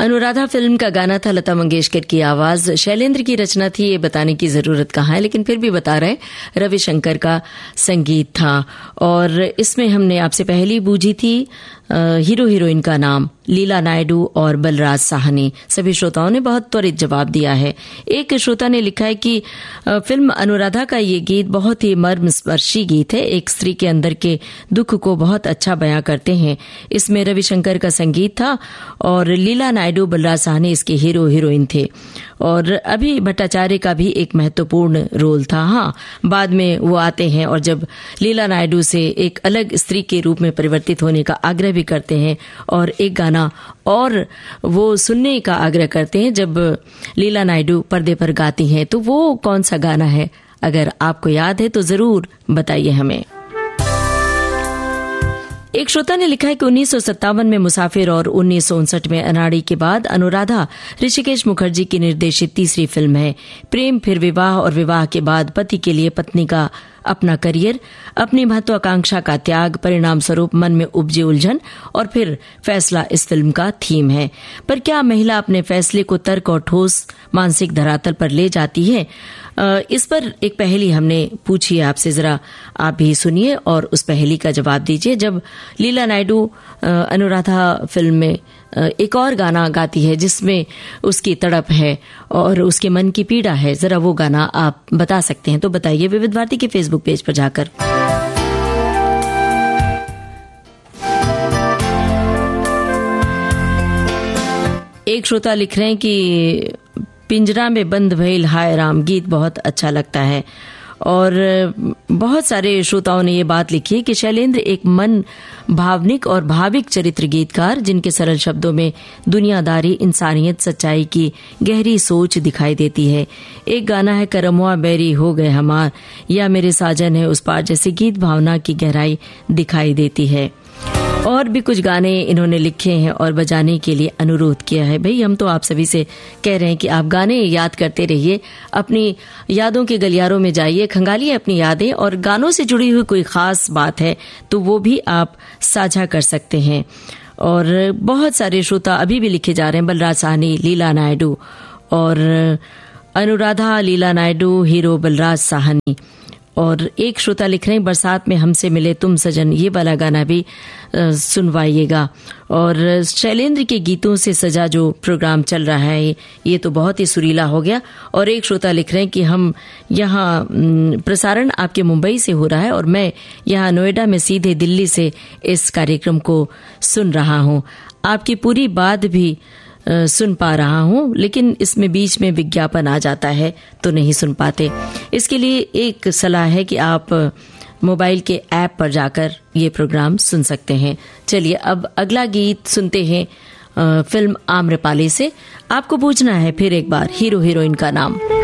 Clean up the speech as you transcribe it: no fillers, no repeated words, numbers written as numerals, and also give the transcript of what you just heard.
Anuradha film का गाना था, लता मंगेशकर की आवाज, शैलेंद्र की रचना थी, ये बताने की जरूरत कहाँ है, लेकिन फिर भी बता रहे, रविशंकर का संगीत था। और इसमें हमने आपसे पहली बूझी थी हीरो हीरोइन का नाम, लीला नायडू और बलराज साहनी। सभी श्रोताओं ने बहुत त्वरित जवाब दिया है। एक श्रोता ने लिखा है कि फिल्म अनुराधा का ये गीत बहुत ही मर्मस्पर्शी गीत है, एक स्त्री के अंदर के दुख को बहुत अच्छा बयां करते हैं। इसमें रविशंकर का संगीत था और लीला नायडू, बलराज साहनी इसके हीरो हीरोइन थे। और अभी भट्टाचार्य का भी एक महत्वपूर्ण रोल था। हाँ, बाद में वो आते हैं और जब लीला नायडू से एक अलग स्त्री के रूप में परिवर्तित होने का आग्रह भी करते हैं और एक गाना और वो सुनने का आग्रह करते हैं जब लीला नायडू पर्दे पर गाती हैं, तो वो कौन सा गाना है? अगर आपको याद है तो जरूर बताइए हमें। एक श्रोता ने लिखा है कि 1957 में मुसाफिर और 1959 में अनाड़ी के बाद अनुराधा ऋषिकेश मुखर्जी की निर्देशित तीसरी फिल्म है। प्रेम, फिर विवाह और विवाह के बाद पति के लिए पत्नी का अपना करियर, अपनी महत्वाकांक्षा का त्याग, परिणाम स्वरूप मन में उपजी उलझन और फिर फैसला इस फिल्म का थीम है। पर क्या महिला अपने फैसले को तर्क और ठोस मानसिक धरातल पर ले जाती है? इस पर एक पहेली हमने पूछी है आपसे, जरा आप भी सुनिए और उस पहेली का जवाब दीजिए। जब लीला नायडू अनुराधा फिल्म में एक और गाना गाती है जिसमें उसकी तड़प है और उसके मन की पीड़ा है, जरा वो गाना आप बता सकते हैं तो बताइए विविध भारती के फेसबुक पेज पर जाकर। एक श्रोता लिख रहे हैं कि पिंजरा में बंद भइल हाय राम गीत बहुत अच्छा लगता है। और बहुत सारे श्रोताओं ने ये बात लिखी है कि शैलेंद्र एक मन भावनिक और भाविक चरित्र गीतकार, जिनके सरल शब्दों में दुनियादारी, इंसानियत, सच्चाई की गहरी सोच दिखाई देती है। एक गाना है करमुआ बैरी हो गए हमार, या मेरे साजन है उस पार, जैसे गीत भावना की गहराई दिखाई देती है। और भी कुछ गाने इन्होंने लिखे हैं और बजाने के लिए अनुरोध किया है। भाई, हम तो आप सभी से कह रहे हैं कि आप गाने याद करते रहिए, अपनी यादों के गलियारों में जाइए, खंगालिए अपनी यादें, और गानों से जुड़ी हुई कोई खास बात है तो वो भी आप साझा कर सकते हैं। और बहुत सारे श्रोता अभी भी लिखे जा रहे हैं, बलराज साहनी, लीला नायडू और अनुराधा, लीला नायडू, हीरो बलराज साहनी। और एक श्रोता लिख रहे हैं बरसात में हमसे मिले तुम सजन, ये वाला गाना भी सुनवाइएगा। और शैलेंद्र के गीतों से सजा जो प्रोग्राम चल रहा है ये तो बहुत ही सुरीला हो गया। और एक श्रोता लिख रहे हैं कि हम यहाँ प्रसारण आपके मुंबई से हो रहा है और मैं यहाँ नोएडा में सीधे दिल्ली से इस कार्यक्रम को सुन रहा हूँ। आपकी पूरी बात भी सुन पा रहा हूँ, लेकिन इसमें बीच में विज्ञापन आ जाता है तो नहीं सुन पाते। इसके लिए एक सलाह है कि आप मोबाइल के ऐप पर जाकर ये प्रोग्राम सुन सकते हैं। चलिए अब अगला गीत सुनते हैं फिल्म आम्रपाली से। आपको पूछना है फिर एक बार हीरो हीरोइन का नाम।